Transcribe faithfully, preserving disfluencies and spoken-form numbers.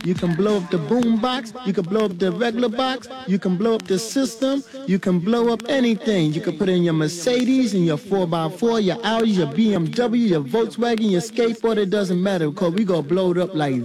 You can blow up the boom box. You can blow up the regular box. You can blow up the system. You can blow up anything. You can put in your Mercedes and your four by four, your Audi, your B M W, your Volkswagen, your skateboard. It doesn't matter because we gonna blow it up like